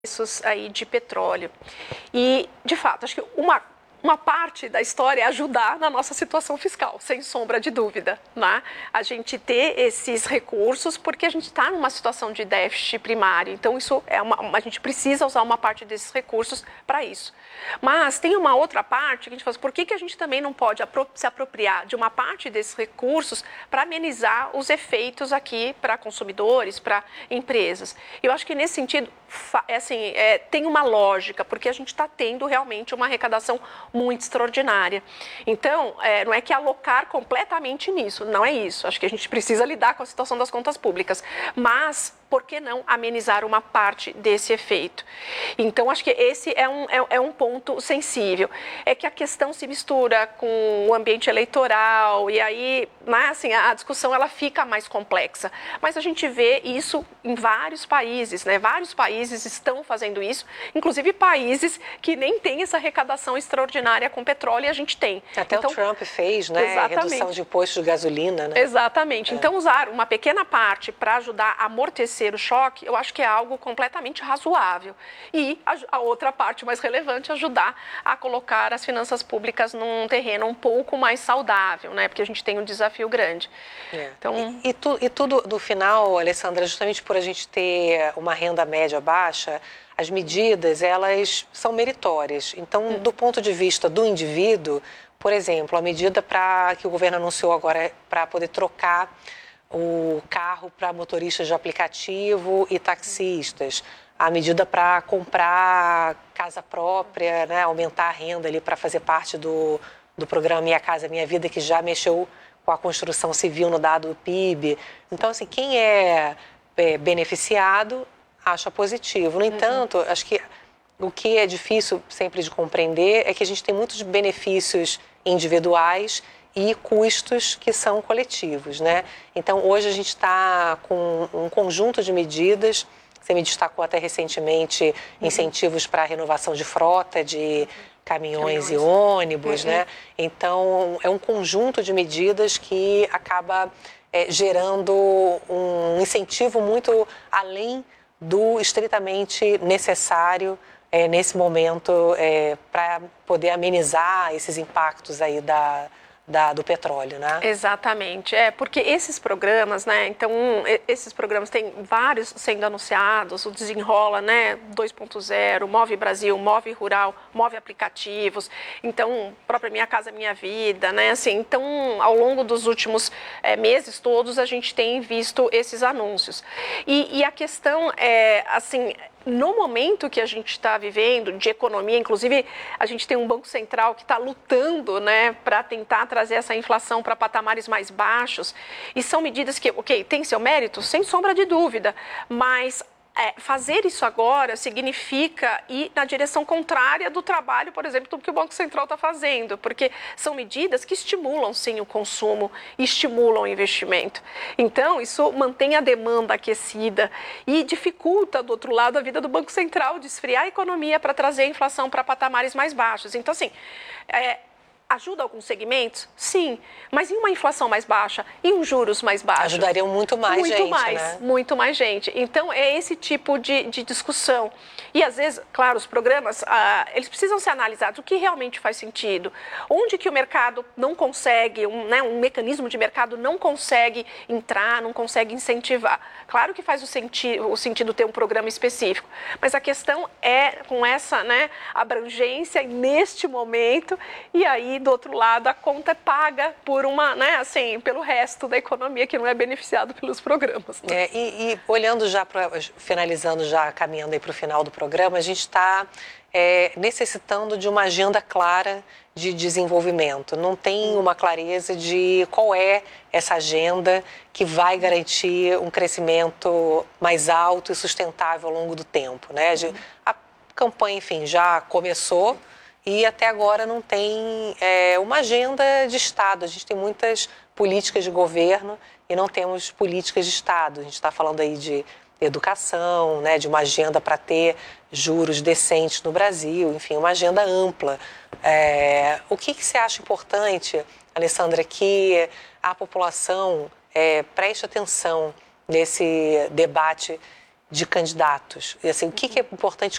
preços aí de petróleo. E, de fato, acho que uma parte da história é ajudar na nossa situação fiscal, sem sombra de dúvida, né? A gente ter esses recursos porque a gente está numa situação de déficit primário, então isso a gente precisa usar uma parte desses recursos para isso. Mas tem uma outra parte que a gente fala, por que a gente também não pode se apropriar de uma parte desses recursos para amenizar os efeitos aqui para consumidores, para empresas? Eu acho que nesse sentido, tem uma lógica, porque a gente está tendo realmente uma arrecadação muito extraordinária. Então, não é que alocar completamente nisso, não é isso. Acho que a gente precisa lidar com a situação das contas públicas, mas por que não amenizar uma parte desse efeito? Então, acho que esse é um ponto sensível. É que a questão se mistura com o ambiente eleitoral e aí, né, assim, a discussão ela fica mais complexa. Mas a gente vê isso em vários países, né? Vários países estão fazendo isso, inclusive países que nem têm essa arrecadação extraordinária com petróleo e a gente tem. Até então, o Trump fez, né? Exatamente. Redução de imposto de gasolina, né? Exatamente. Então, usar uma pequena parte para ajudar a amortecer o choque, eu acho que é algo completamente razoável. E a outra parte mais relevante é ajudar a colocar as finanças públicas num terreno um pouco mais saudável, né? Porque a gente tem um desafio grande. Então... E tudo, no final, Alessandra, justamente por a gente ter uma renda média baixa, as medidas, elas são meritórias. Então, do ponto de vista do indivíduo, por exemplo, a medida que o governo anunciou agora para poder trocar o carro para motoristas de aplicativo e taxistas, a medida para comprar casa própria, né, aumentar a renda ali para fazer parte do programa Minha Casa Minha Vida, que já mexeu com a construção civil no dado do PIB. Então, assim, quem é beneficiado acha positivo. No entanto, acho que o que é difícil sempre de compreender é que a gente tem muitos benefícios individuais e custos que são coletivos, né? Então, hoje a gente está com um conjunto de medidas, você me destacou até recentemente incentivos para a renovação de frota, de caminhões e ônibus, né? Então, é um conjunto de medidas que acaba gerando um incentivo muito além do estritamente necessário nesse momento para poder amenizar esses impactos aí do petróleo, né? Exatamente, porque esses programas, né, então esses programas tem vários sendo anunciados, o Desenrola, né, 2.0, Move Brasil, Move Rural, Move Aplicativos, então própria Minha Casa Minha Vida, né, assim, então ao longo dos últimos meses todos a gente tem visto esses anúncios e a questão é, assim, no momento que a gente está vivendo de economia, inclusive a gente tem um Banco Central que está lutando, né, para tentar trazer essa inflação para patamares mais baixos, e são medidas que, ok, tem seu mérito, sem sombra de dúvida, mas fazer isso agora significa ir na direção contrária do trabalho, por exemplo, do que o Banco Central está fazendo, porque são medidas que estimulam, sim, o consumo, estimulam o investimento. Então, isso mantém a demanda aquecida e dificulta, do outro lado, a vida do Banco Central de esfriar a economia para trazer a inflação para patamares mais baixos. Então, assim, ajuda alguns segmentos? Sim, mas em uma inflação mais baixa, em um juros mais baixos? Ajudariam muito mais gente, né? Muito mais gente. Então, é esse tipo de discussão. E, às vezes, claro, os programas, eles precisam ser analisados. O que realmente faz sentido? Onde que o mercado não consegue, um mecanismo de mercado não consegue entrar, não consegue incentivar? Claro que faz o sentido ter um programa específico, mas a questão é com essa, né, abrangência neste momento, e aí, do outro lado, a conta é paga por pelo resto da economia que não é beneficiado pelos programas. Né? E olhando já finalizando já, caminhando aí para o final do programa, a gente está necessitando de uma agenda clara de desenvolvimento. Não tem uma clareza de qual é essa agenda que vai garantir um crescimento mais alto e sustentável ao longo do tempo, né? A campanha, enfim, já começou. E até agora não tem uma agenda de Estado. A gente tem muitas políticas de governo e não temos políticas de Estado. A gente está falando aí de educação, né, de uma agenda para ter juros decentes no Brasil, enfim, uma agenda ampla. O que você acha importante, Alessandra, que a população preste atenção nesse debate de candidatos? E assim, o que é importante